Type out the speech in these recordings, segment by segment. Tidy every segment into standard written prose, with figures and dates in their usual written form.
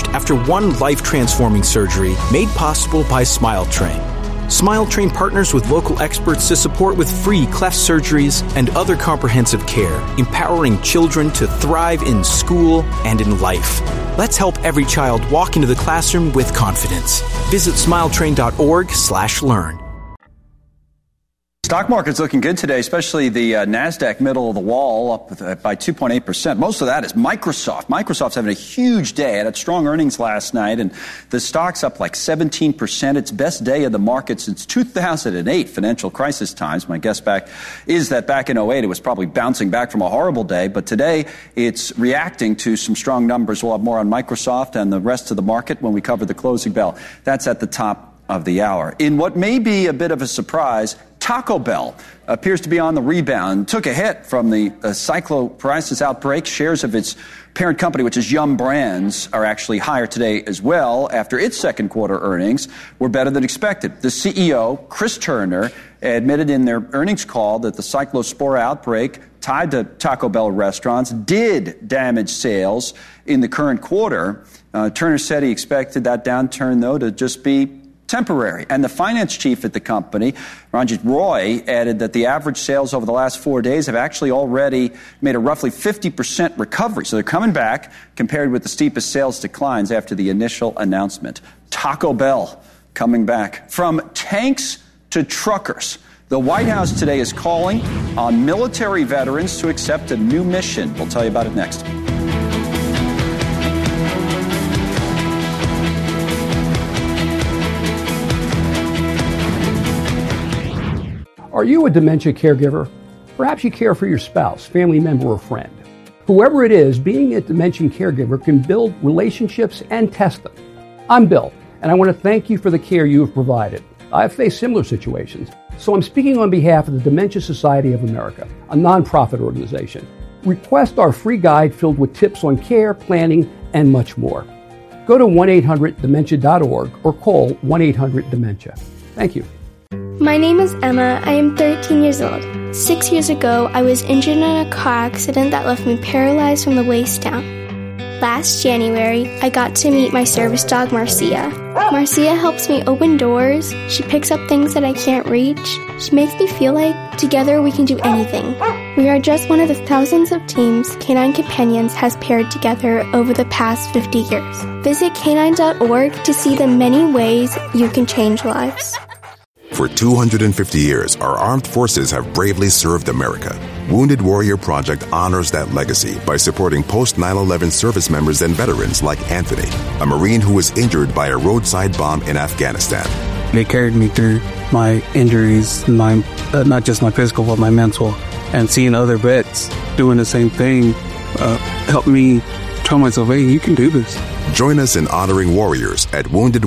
after one life-transforming surgery made possible by SmileTrain. SmileTrain partners with local experts to support with free cleft surgeries and other comprehensive care, empowering children to thrive in school and in life. Let's help every child walk into the classroom with confidence. Visit smiletrain.org/learn. Stock market's looking good today, especially the NASDAQ middle of the wall, up by 2.8%. Most of that is Microsoft. Microsoft's having a huge day. It had strong earnings last night, and the stock's up like 17%. Its best day of the market since 2008, financial crisis times. My guess is that back in 2008, it was probably bouncing back from a horrible day, but today it's reacting to some strong numbers. We'll have more on Microsoft and the rest of the market when we cover the closing bell. That's at the top of the hour. In what may be a bit of a surprise, Taco Bell appears to be on the rebound. Took a hit from the cyclopriasis outbreak. Shares of its parent company, which is Yum Brands, are actually higher today as well after its second quarter earnings were better than expected. The CEO, Chris Turner, admitted in their earnings call that the cyclospora outbreak tied to Taco Bell restaurants did damage sales in the current quarter. Turner said he expected that downturn, though, to just be temporary. And the finance chief at the company, Ranjit Roy, added that the average sales over the last 4 days have actually already made a roughly 50% recovery. So they're coming back compared with the steepest sales declines after the initial announcement. Taco Bell coming back. From tanks to truckers. The White House today is calling on military veterans to accept a new mission. We'll tell you about it next. Are you a dementia caregiver? Perhaps you care for your spouse, family member, or friend. Whoever it is, being a dementia caregiver can build relationships and test them. I'm Bill, and I want to thank you for the care you have provided. I've faced similar situations, so I'm speaking on behalf of the Dementia Society of America, a nonprofit organization. Request our free guide filled with tips on care, planning, and much more. Go to 1-800-DEMENTIA.org or call 1-800-DEMENTIA. Thank you. My name is Emma. I am 13 years old. 6 years ago, I was injured in a car accident that left me paralyzed from the waist down. Last January, I got to meet my service dog, Marcia. Marcia helps me open doors. She picks up things that I can't reach. She makes me feel like together we can do anything. We are just one of the thousands of teams Canine Companions has paired together over the past 50 years. Visit canine.org to see the many ways you can change lives. For 250 years, our armed forces have bravely served America. Wounded Warrior Project honors that legacy by supporting post-9/11 service members and veterans like Anthony, a Marine who was injured by a roadside bomb in Afghanistan. They carried me through my injuries, not just my physical, but my mental. And seeing other vets doing the same thing helped me tell myself, hey, you can do this. Join us in honoring warriors at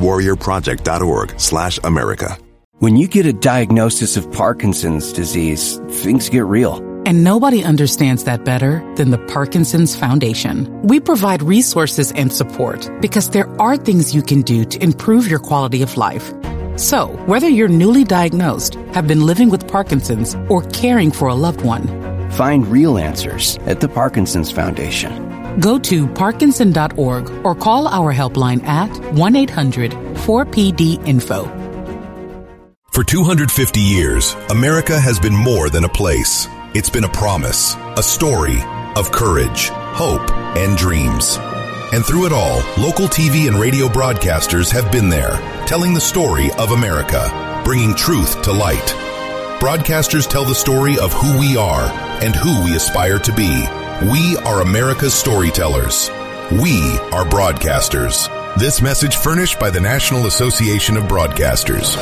woundedwarriorproject.org/America. When you get a diagnosis of Parkinson's disease, things get real. And nobody understands that better than the Parkinson's Foundation. We provide resources and support because there are things you can do to improve your quality of life. So, whether you're newly diagnosed, have been living with Parkinson's, or caring for a loved one, find real answers at the Parkinson's Foundation. Go to Parkinson.org or call our helpline at 1-800-4PD-INFO. For 250 years, America has been more than a place. It's been a promise, a story of courage, hope, and dreams. And through it all, local TV and radio broadcasters have been there, telling the story of America, bringing truth to light. Broadcasters tell the story of who we are and who we aspire to be. We are America's storytellers. We are broadcasters. This message furnished by the National Association of Broadcasters.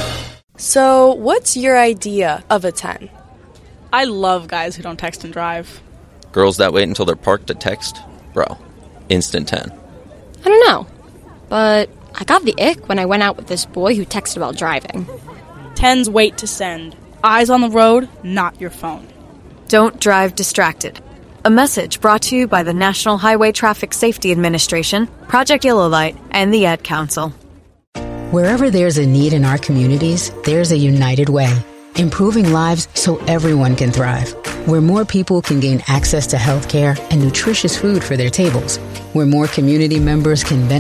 So, what's your idea of a 10? I love guys who don't text and drive. Girls that wait until they're parked to text? Bro, instant 10. I don't know, but I got the ick when I went out with this boy who texted while driving. 10s wait to send. Eyes on the road, not your phone. Don't drive distracted. A message brought to you by the National Highway Traffic Safety Administration, Project Yellow Light, and the Ad Council. Wherever there's a need in our communities, there's a United Way, improving lives so everyone can thrive. Where more people can gain access to health care and nutritious food for their tables. Where more community members can benefit